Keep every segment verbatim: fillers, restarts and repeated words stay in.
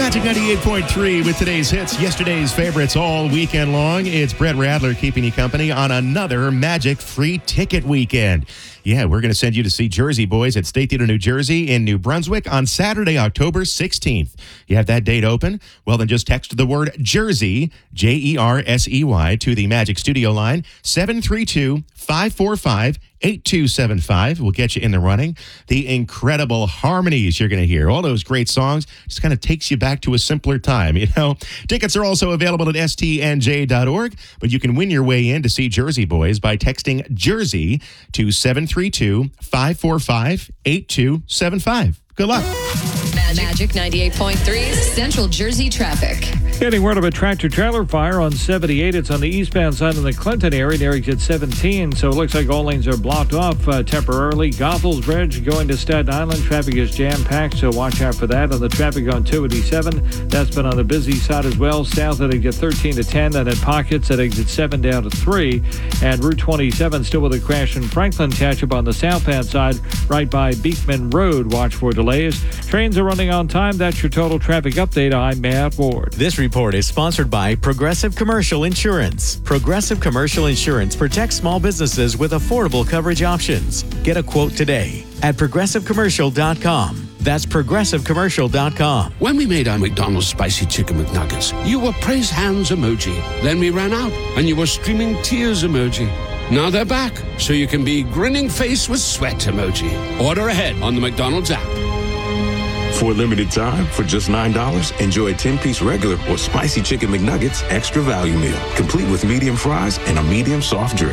Magic ninety-eight point three with today's hits, yesterday's favorites all weekend long. It's Brett Radler keeping you company on another Magic free ticket weekend. Yeah, we're going to send you to see Jersey Boys at State Theater, New Jersey in New Brunswick on Saturday, October sixteenth. You have that date open? Well, then just text the word Jersey, J E R S E Y, to the Magic Studio line, seven three two, five four five, eight two seven five. We'll get you in the running. The incredible harmonies you're going to hear, all those great songs, just kind of takes you back to a simpler time, you know? Tickets are also available at S T N J dot org, but you can win your way in to see Jersey Boys by texting Jersey to seven three two, five four five, eight two seven five. Good luck. Magic ninety-eight point three's Central Jersey traffic. Getting word of a tractor-trailer fire on seventy-eight. It's on the eastbound side of the Clinton area near exit seventeen, so it looks like all lanes are blocked off uh, temporarily. Goethals Bridge going to Staten Island. Traffic is jam-packed, so watch out for that. On the traffic on two eighty-seven, that's been on the busy side as well. South at exit thirteen to ten, and at pockets at exit seven down to three. And Route twenty-seven still with a crash in Franklin Township on the southbound side, right by Beekman Road. Watch for delays. Trains are running on time. That's your total traffic update. I'm Matt Ward. This report is sponsored by Progressive Commercial Insurance. Progressive Commercial Insurance protects small businesses with affordable coverage options. Get a quote today at progressive commercial dot com. That's progressive commercial dot com. When we made our McDonald's Spicy Chicken McNuggets, you were praise hands emoji. Then we ran out, and you were streaming tears emoji. Now they're back, so you can be grinning face with sweat emoji. Order ahead on the McDonald's app. For a limited time, for just nine dollars, enjoy a ten-piece regular or Spicy Chicken McNuggets extra value meal, complete with medium fries and a medium soft drink.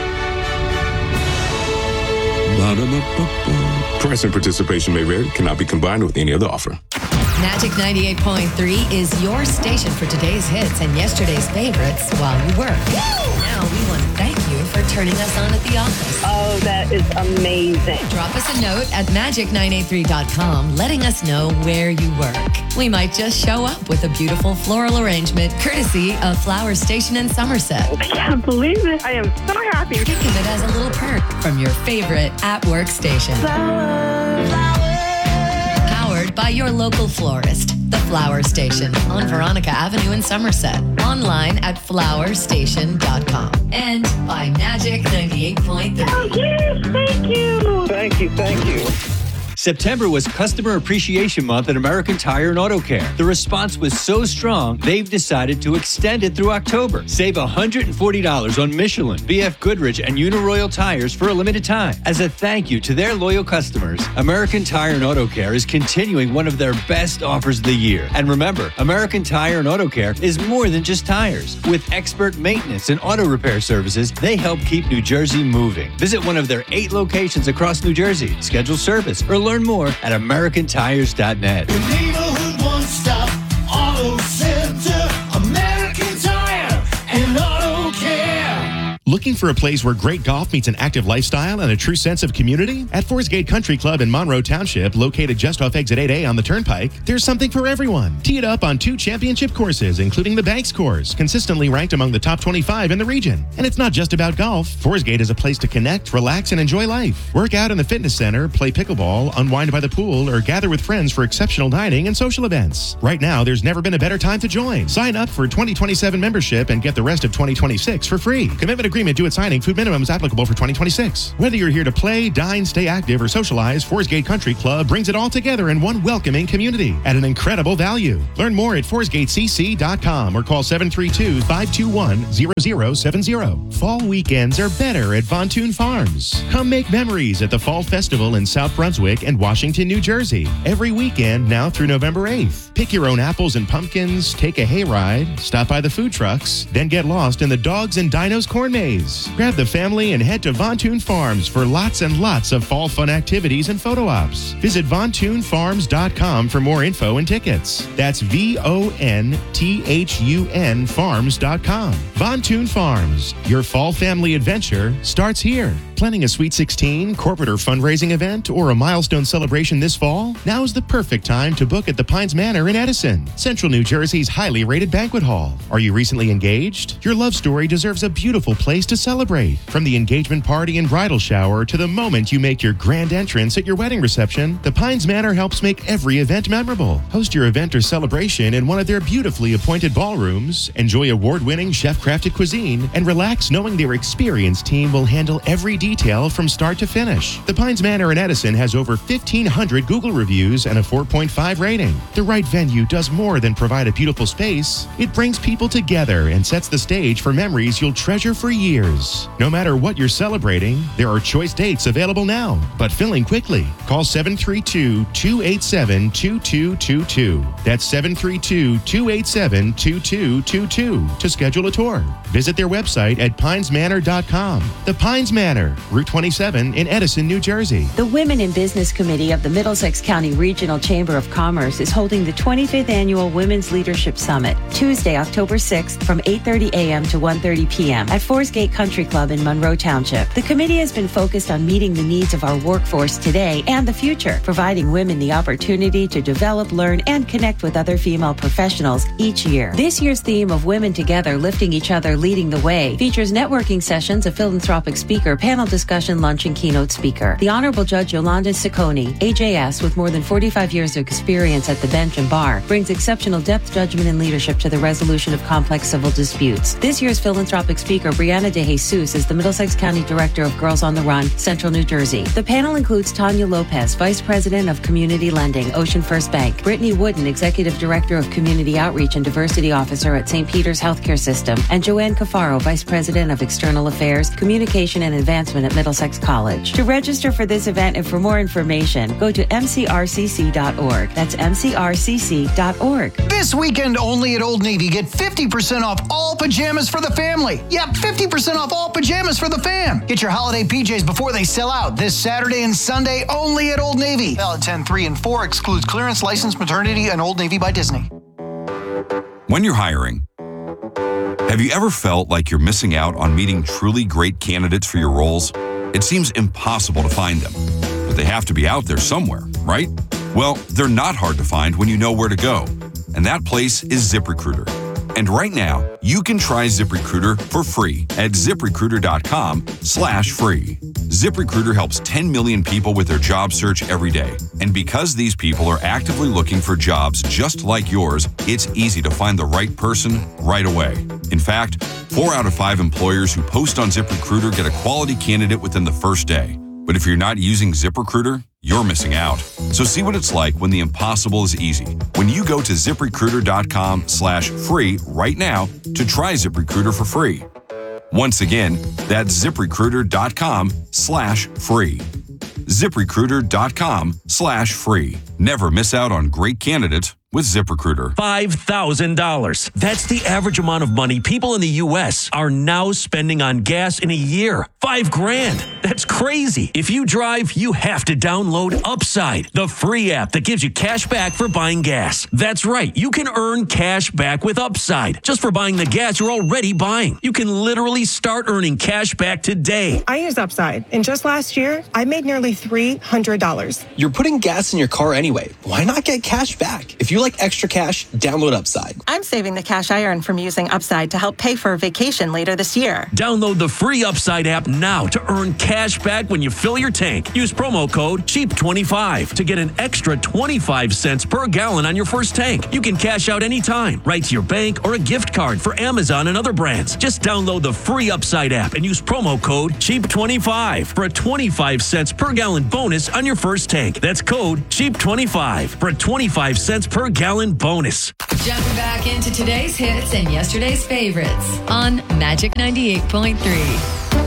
Ba-da-ba-ba-ba. Price and participation may vary, cannot be combined with any other offer. Magic ninety-eight point three is your station for today's hits and yesterday's favorites while you work. Now we want to thank you for turning us on at the office. Oh, that is amazing. Drop us a note at magic nine eight three dot com letting us know where you work. We might just show up with a beautiful floral arrangement courtesy of Flower Station in Somerset. I can't believe it. I am so happy. Think of it as a little perk from your favorite at-work station. Flower, flower. Powered by your local florist, The Flower Station on Veronica Avenue in Somerset. Online at flower station dot com. And by Magic ninety-eight point three. Oh, yes, thank you. Thank you, thank you. September was Customer Appreciation Month at American Tire and Auto Care. The response was so strong, they've decided to extend it through October. Save one hundred forty dollars on Michelin, B F Goodrich, and Uniroyal tires for a limited time. As a thank you to their loyal customers, American Tire and Auto Care is continuing one of their best offers of the year. And remember, American Tire and Auto Care is more than just tires. With expert maintenance and auto repair services, they help keep New Jersey moving. Visit one of their eight locations across New Jersey. Schedule service or learn more at american tires dot net. Your neighborhood one-stop auto center, American Tire and Auto Care. Looking for a place where great golf meets an active lifestyle and a true sense of community? At Forest Gate Country Club in Monroe Township, located just off exit eight A on the Turnpike, there's something for everyone. Tee it up on two championship courses, including the Banks course, consistently ranked among the top twenty-five in the region. And it's not just about golf. Forest Gate is a place to connect, relax, and enjoy life. Work out in the fitness center, play pickleball, unwind by the pool, or gather with friends for exceptional dining and social events. Right now, there's never been a better time to join. Sign up for twenty twenty-seven membership and get the rest of twenty twenty-six for free. Commitment agreement due at signing. Food minimums applicable for twenty twenty-six. Whether you're here to play, dine, stay active, or socialize, Forest Gate Country Club brings it all together in one welcoming community at an incredible value. Learn more at forest gate c c dot com or call seven three two, five two one, zero zero seven zero. Fall weekends are better at Von Thun Farms. Come make memories at the Fall Festival in South Brunswick and Washington, New Jersey. Every weekend now through November eighth. Pick your own apples and pumpkins, take a hayride, stop by the food trucks, then get lost in the Dogs and Dinos corn maze. Grab the family and head to Von Thun Farms for lots and lots of fall fun activities and photo ops. Visit von thun farms dot com for more info and tickets. That's V O N T H U N farms dot com. Von Thun Farms, your fall family adventure starts here. Planning a Sweet sixteen, corporate or fundraising event, or a milestone celebration this fall? Now is the perfect time to book at the Pines Manor in Edison, Central New Jersey's highly rated banquet hall. Are you recently engaged? Your love story deserves a beautiful place to to celebrate. From the engagement party and bridal shower to the moment you make your grand entrance at your wedding reception, the Pines Manor helps make every event memorable. Host your event or celebration in one of their beautifully appointed ballrooms, enjoy award-winning chef-crafted cuisine, and relax knowing their experienced team will handle every detail from start to finish. The Pines Manor in Edison has over fifteen hundred Google reviews and a four point five rating. The right venue does more than provide a beautiful space. It brings people together and sets the stage for memories you'll treasure for years. No matter what you're celebrating, there are choice dates available now, but filling quickly. Call seven three two, two eight seven, two two two two. That's seven three two, two eight seven, two two two two to schedule a tour. Visit their website at pines manor dot com. The Pines Manor, Route twenty-seven in Edison, New Jersey. The Women in Business Committee of the Middlesex County Regional Chamber of Commerce is holding the twenty-fifth Annual Women's Leadership Summit, Tuesday, October sixth from eight thirty a.m. to one thirty p.m. at Forest Gate Country Club in Monroe Township. The committee has been focused on meeting the needs of our workforce today and the future, providing women the opportunity to develop, learn, and connect with other female professionals each year. This year's theme of Women Together, Lifting Each Other, Leading the Way features networking sessions, a philanthropic speaker, panel discussion, lunch, and keynote speaker. The Honorable Judge Yolanda Ciccone, A J S, with more than forty-five years of experience at the bench and bar, brings exceptional depth, judgment, and leadership to the resolution of complex civil disputes. This year's philanthropic speaker, Brianna De Jesus, is the Middlesex County Director of Girls on the Run, Central New Jersey. The panel includes Tanya Lopez, Vice President of Community Lending, Ocean First Bank, Brittany Wooden, Executive Director of Community Outreach and Diversity Officer at Saint Peter's Healthcare System, and Joanne Cafaro, Vice President of External Affairs, Communication and Advancement at Middlesex College. To register for this event and for more information, go to m c r c c dot org. That's m c r c c dot org. This weekend only at Old Navy, get fifty percent off all pajamas for the family. Yep, fifty percent off all pajamas for the fam. Get your holiday P Js before they sell out this Saturday and Sunday only at Old Navy. Valid ten three and four, excludes clearance, licensed maternity, and Old Navy by Disney. When you're hiring, have you ever felt like you're missing out on meeting truly great candidates for your roles? It seems impossible to find them, but they have to be out there somewhere, right? Well, they're not hard to find when you know where to go, and that place is ZipRecruiter. And right now, you can try ZipRecruiter for free at ZipRecruiter.com slash free. ZipRecruiter helps ten million people with their job search every day. And because these people are actively looking for jobs just like yours, it's easy to find the right person right away. In fact, four out of five employers who post on ZipRecruiter get a quality candidate within the first day. But if you're not using ZipRecruiter, you're missing out. So see what it's like when the impossible is easy. When you go to ZipRecruiter.com slash free right now to try ZipRecruiter for free. Once again, that's ZipRecruiter.com slash free. ZipRecruiter.com slash free. Never miss out on great candidates with ZipRecruiter. five thousand dollars. That's the average amount of money people in the U S are now spending on gas in a year. Five grand. That's crazy. If you drive, you have to download Upside, the free app that gives you cash back for buying gas. That's right. You can earn cash back with Upside just for buying the gas you're already buying. You can literally start earning cash back today. I use Upside, and just last year, I made nearly three hundred dollars. You're putting gas in your car anyway. Why not get cash back? If you like extra cash, download Upside. I'm saving the cash I earn from using Upside to help pay for a vacation later this year. Download the free Upside app now to earn cash back when you fill your tank. Use promo code cheap twenty-five to get an extra twenty-five cents per gallon on your first tank. You can cash out anytime, right to your bank or a gift card for Amazon and other brands. Just download the free Upside app and use promo code cheap twenty-five for a twenty-five cents per gallon bonus on your first tank. That's code cheap twenty-five for a twenty-five cents per gallon bonus. Jumping back into today's hits and yesterday's favorites on Magic ninety-eight point three.